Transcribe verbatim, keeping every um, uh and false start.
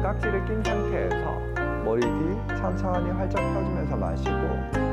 깍지를 낀 상태에서 머리 뒤 천천히 활짝 펴주면서 마시고,